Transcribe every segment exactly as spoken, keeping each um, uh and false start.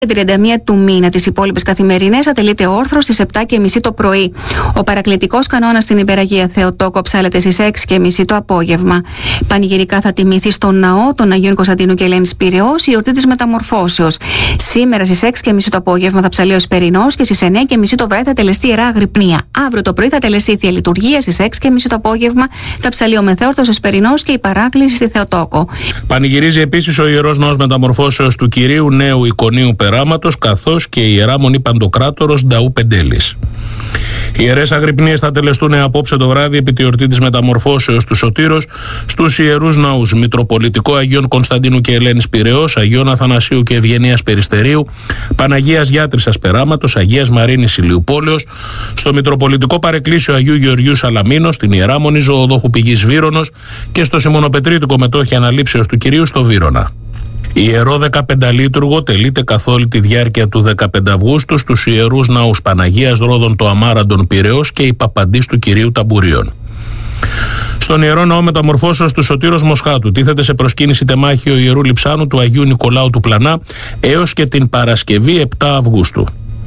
τριάντα μία του μήνα. Τις υπόλοιπες καθημερινές ατελείται όρθρος στις επτά και μισή το πρωί. Ο παρακλητικός κανόνας στην Υπεραγία Θεοτόκο ψάλεται στις έξι και μισή το απόγευμα. Πανηγυρικά θα τιμηθεί στον ναό των Αγίων Κωνσταντίνου και Ελένης Πειραιώς η εορτή της Μεταμορφώσεως. Σήμερα στις έξι και μισή το απόγευμα θα ψαλεί ο Εσπερινός και στις εννιά και μισή το βράδυ θα τελεστεί Ιερά Αγρυπνία. Αύριο το πρωί θα τελεστεί η Θεία Λειτουργία, στις έξι και μισή το απόγευμα θα ψαλεί ο Μεθέορτος Εσπερινός και η παράκληση στη Θεοτόκο. Πανηγυρίζει επίσης ο Ιερός Ναός Μεταμορφώσεως του Κυρίου Νέου Εικονίου Περάματος, καθώς και η Ιερά Μονή Παντοκράτορος Νταού Πεντέλης. Οι Ιερές Αγρυπνίες θα τελεστούν απόψε το βράδυ επί τη εορτή της Μεταμορφώσεως του Σωτήρος στους Ιερούς Ναούς Μητροπολιτικό Αγίων Κωνσταντίνου και Ελένης Πειραιώς, Αγίων Αθανασίου και Ευγενίας Περιστερίου, Παναγίας Γιάτρισσας Περάματος, Αγίας Μαρίνης Ηλιουπόλεως, στο Μητροπολιτικό Παρεκκλήσιο Αγίου Γεωργίου Σαλαμίνος, στην Ιερά Μονή Ζωοδόχου Πηγής Βύρωνος και στο Σιμωνοπετρίτικο Μετόχι Αναλήψεως του Κυρίου στο Βύρωνα. Η Ιερό δεκαπενταλίτουργο τελείται καθ' όλη τη διάρκεια του δεκαπέντε Αυγούστου στους Ιερούς Ναούς Παναγίας Ρόδων το Αμάραντον Πειραιώς και η Παπαντής του Κυρίου Ταμπουρίων. Στον Ιερό Ναό Μεταμορφώσεως του Σωτήρος Μοσχάτου τίθεται σε προσκύνηση τεμάχιο Ιερού Λειψάνου του Αγίου Νικολάου του Πλανά έως και την Παρασκευή επτά Αυγούστου.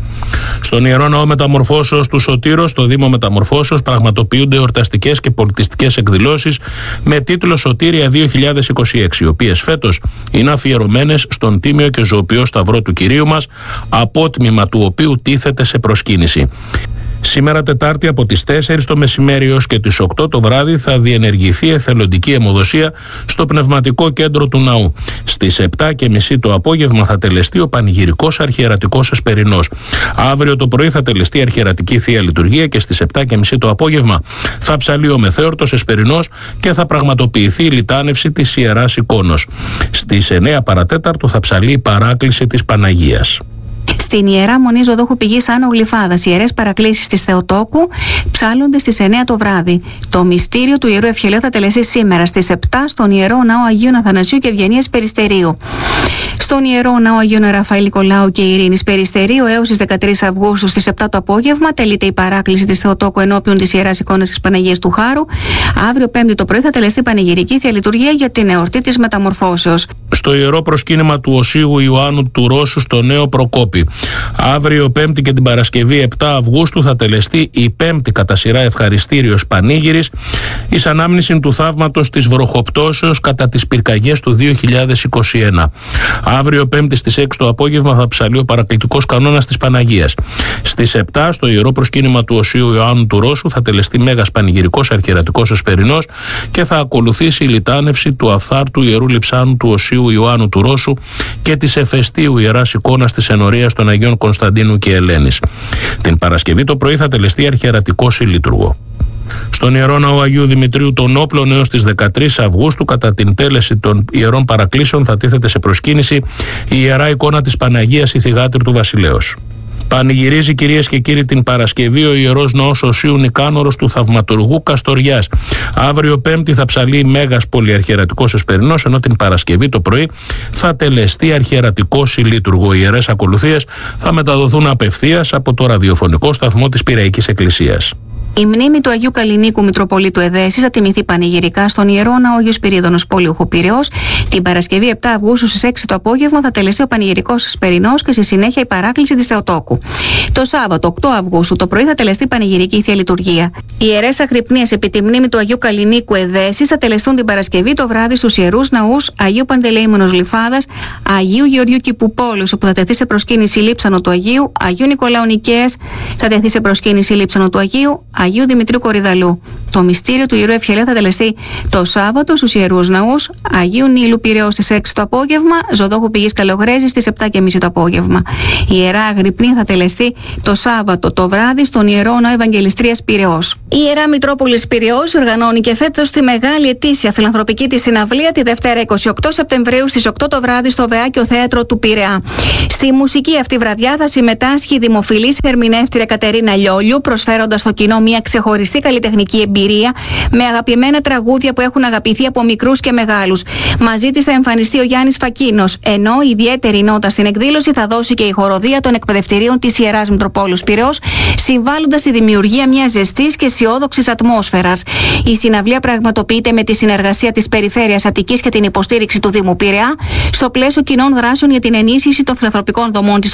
Στον Ιερό Ναό Μεταμορφώσεως του Σωτήρος, στο Δήμο Μεταμορφώσεως, πραγματοποιούνται εορταστικές και πολιτιστικές εκδηλώσεις με τίτλο Σωτήρια δύο χιλιάδες είκοσι έξι, οι οποίες φέτος είναι αφιερωμένες στον τίμιο και ζωοποιό Σταυρό του Κυρίου μας, απότμημα του οποίου τίθεται σε προσκύνηση. Σήμερα Τετάρτη από τις τέσσερις το μεσημέρι έως και τις οκτώ το βράδυ θα διενεργηθεί εθελοντική αιμοδοσία στο πνευματικό κέντρο του ναού. Στις επτά και μισή το απόγευμα θα τελεστεί ο πανηγυρικός αρχιερατικός Εσπερινός. Αύριο το πρωί θα τελεστεί η αρχιερατική Θεία Λειτουργία και στις επτά και μισή το απόγευμα θα ψαλεί ο Μεθέορτος Εσπερινός και θα πραγματοποιηθεί η λιτάνευση της Ιεράς Εικόνος. Στις εννιά παρατέταρτο θα ψαλεί η παράκληση της Παναγίας. Στην Ιερά Μονή Ζωοδόχου Πηγής Άνω Γλυφάδας, οι ιερές παρακλήσεις της Θεοτόκου ψάλλονται στις εννιά το βράδυ. Το μυστήριο του Ιερού Ευχελαίου θα τελεστεί σήμερα στις επτά στον Ιερό Ναό Αγίων Αθανασίου και Ευγενίας Περιστερίου. Στον Ιερό Ναό Αγίων Ραφαήλ Νικολάου και Ειρήνης Περιστερίου έως τις δεκατρείς Αυγούστου στις επτά το απόγευμα τελείται η παράκληση της Θεοτόκου ενώπιον της Ιεράς Εικόνας της Παναγίας του Χάρου. Αύριο Πέμπτη το πρωί θα τελεστεί πανηγυρική Θεία Λειτουργία για την εορτή της Μεταμορφώσεως. Στο Ιερό Προσκύνημα του Οσίου Ιωάννου του Ρώσου στο Νέο Προκόπη. Αύριο Πέμπτη και την Παρασκευή επτά Αυγούστου θα τελεστεί η πέμπτη κατά σειρά ευχαριστήριος πανήγυρης εις ανάμνηση του θαύματος της βροχοπτώσεως κατά τις πυρκαγιές του δύο χιλιάδες είκοσι ένα. Αύριο Πέμπτη στις έξι το απόγευμα θα ψαλεί ο παρακλητικός κανόνας της Παναγίας. Στις επτά στο Ιερό Προσκύνημα του Οσίου Ιωάννου του Ρώσου θα τελεστεί μέγας πανηγυρικός αρχιερατικός Εσπερινός και θα ακολουθήσει η λιτάνευση του Αφθάρτου Ιερού Λειψάνου του Οσίου Ιωάννου του Ρώσου και της Εφεστίου Ιεράς Εικόνας της Ενορίας των Αγίων Κωνσταντίνου και Ελένης. Την Παρασκευή το πρωί θα τελεστεί αρχιερατικός ηλίτουργο. Στον Ιερό Ναό Αγίου Δημητρίου των Όπλων έως τις δεκατρείς Αυγούστου κατά την τέλεση των Ιερών Παρακλήσεων θα τίθεται σε προσκύνηση η Ιερά Εικόνα της Παναγίας η Θυγάτηρ του Βασιλέως. Πανηγυρίζει, κυρίες και κύριοι, την Παρασκευή ο Ιερός Ναός Οσίου Νικάνορος του Θαυματουργού Καστοριάς. Αύριο Πέμπτη θα ψαλεί μέγας πολυαρχιερατικός Εσπερινός, ενώ την Παρασκευή το πρωί θα τελεστεί αρχιερατικός ηλίτουργο. Οι ιερές ακολουθίες θα μεταδοθούν απευθείας από το ραδιοφωνικό σταθμό της Πειραϊκής Εκκλησίας. Η μνήμη του Αγίου Καλλινίκου Μητροπολίτου Εδέσης θα τιμηθεί πανηγυρικά στον Ιερό Ναό Αγίου Σπυρίδωνος Πόλιουχου Πειραιώς. Την Παρασκευή επτά Αυγούστου στις έξι το απόγευμα θα τελεστεί ο πανηγυρικός Εσπερινός και στη συνέχεια η παράκληση της Θεοτόκου. Το Σάββατο οκτώ Αυγούστου το πρωί θα τελεστεί πανηγυρική Θεία Λειτουργία. Οι ιερές αγρυπνίες επί τη μνήμη του Αγίου Καλλινίκου Εδέσης θα τελεστούν την Παρασκευή το βράδυ στους Ιερούς Ναούς Αγίου Παντελεήμονος Γλυφάδας, Αγίου Γεωργίου Κηπουπόλεως, όπου θα τεθεί σε προσκύνηση λείψανο του Αγίου, Αγίου Νικολάου Νικαίας θα τεθεί σε προσκύνηση λείψανο του Αγίου, Αγίου Δημητρίου Κορυδαλού. Το μυστήριο του Ιερού Ευχελαίου θα τελεστεί το Σάββατο στους Ιερούς Ναούς Αγίου Νείλου Πειραιώς στις έξι το απόγευμα, Ζωοδόχου Πηγής Καλογρέζης στις επτά και μισή το απόγευμα. Η Ιερά Αγρυπνία θα τελεστεί το Σάββατο το βράδυ στον Ιερό Ναό Ευαγγελιστρίας Πειραιώς. Η Ιερά Μητρόπολης Πειραιώς οργανώνει και φέτος τη μεγάλη ετήσια φιλανθρωπική της συναυλία τη Δευτέρα είκοσι οκτώ Σεπτεμβρίου στις οκτώ το βράδυ στο Βεάκιο Θέατρο του Πειραιά. Στη μουσική αυτή βραδιά θα συμμετάσχει η δημοφιλής ερμηνεύτρια Κατερίνα Λιόλιου, προσφέροντας στο κοινό μια μια ξεχωριστή καλλιτεχνική εμπειρία με αγαπημένα τραγούδια που έχουν αγαπηθεί από μικρούς και μεγάλους. Μαζί της θα εμφανιστεί ο Γιάννης Φακίνος, ενώ ιδιαίτερη νότα στην εκδήλωση θα δώσει και η χοροδία των εκπαιδευτηρίων της Ιεράς Μητροπόλεως Πειραιώς, συμβάλλοντας στη δημιουργία μιας ζεστής και αισιόδοξης ατμόσφαιρας. Η συναυλία πραγματοποιείται με τη συνεργασία της Περιφέρειας Αττικής και την υποστήριξη του Δήμου Πειραιά, στο πλαίσιο κοινών δράσεων για την ενίσχυση των φιλανθρωπικών δομών της